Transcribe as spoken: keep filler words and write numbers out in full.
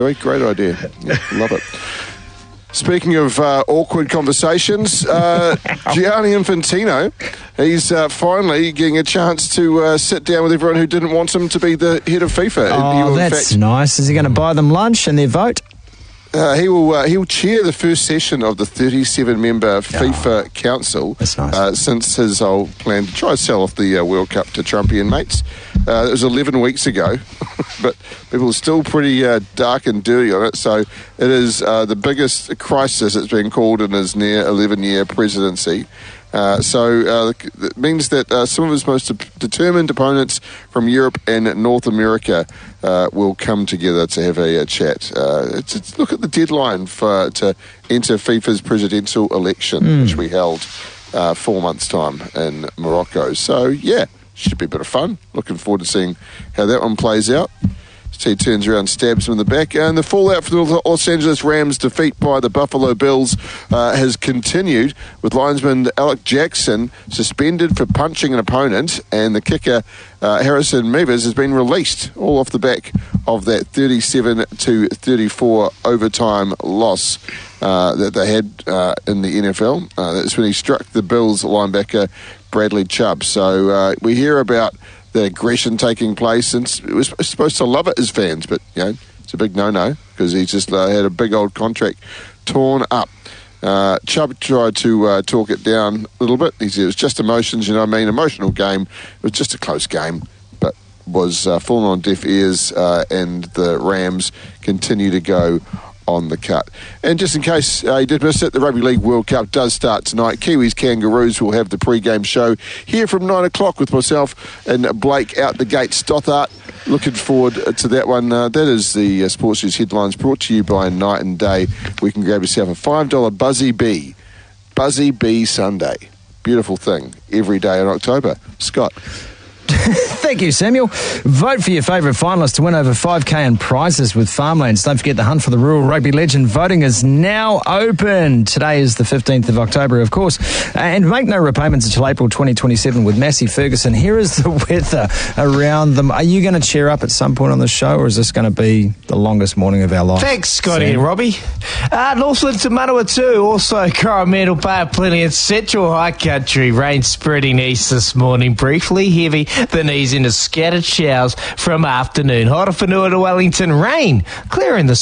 Great idea. Yeah, love it. Speaking of uh, awkward conversations, uh, Gianni Infantino, he's uh, finally getting a chance to uh, sit down with everyone who didn't want him to be the head of FIFA. Oh, will, that's fact, nice. Is he going to buy them lunch and their vote? Uh, he will uh, he will chair the first session of the thirty-seven member FIFA oh, Council. That's nice. Uh, since his whole plan to try to sell off the uh, World Cup to Trumpian mates. Uh, it was eleven weeks ago, but people are still pretty uh, dark and dirty on it. So it is uh, the biggest crisis it's been called in his near eleven-year presidency. Uh, so uh, it means that uh, some of his most de- determined opponents from Europe and North America uh, will come together to have a, a chat. Uh, it's, it's, look at the deadline for to enter FIFA's presidential election, mm. which we held uh, four months' time in Morocco. So, yeah, should be a bit of fun. Looking forward to seeing how that one plays out. He turns around, stabs him in the back. And the fallout for the Los Angeles Rams' defeat by the Buffalo Bills uh, has continued, with linesman Alec Jackson suspended for punching an opponent, and the kicker uh, Harrison Meevers has been released, all off the back of that thirty-seven to thirty-four overtime loss uh, that they had uh, in the N F L. Uh, that's when he struck the Bills linebacker Bradley Chubb. So uh, we hear about the aggression taking place, and it was supposed to love it as fans, but you know it's a big no-no because he just uh, had a big old contract torn up. Uh, Chubb tried to uh, talk it down a little bit. He said it was just emotions, you know what I mean, emotional game. It was just a close game, but was uh, falling on deaf ears, uh, and the Rams continue to go on the cut. And just in case uh, you did miss it, the Rugby League World Cup does start tonight. Kiwis Kangaroos will have the pre-game show here from nine o'clock with myself and Blake out the gate Stothart. Looking forward to that one. Uh, that is the uh, Sports News headlines brought to you by Night and Day. We can grab yourself a five dollar Buzzy Bee. Buzzy Bee Sunday. Beautiful thing every day in October. Scott. Thank you, Samuel. Vote for your favourite finalist to win over five K in prizes with Farmlands. Don't forget the hunt for the rural rugby legend. Voting is now open. Today is the fifteenth of October, of course. And make no repayments until April twenty twenty-seven with Massey Ferguson. Here is the weather around them. Are you going to cheer up at some point on the show, or is this going to be the longest morning of our life? Thanks, Scotty Sam. and Robbie. Uh, Northland to Manawatu. Also, Coromandel Bay, plenty of Central High Country. Rain spreading east this morning briefly. Heavy, then ease into scattered showers from afternoon. Horowhenua to Wellington, rain clearing the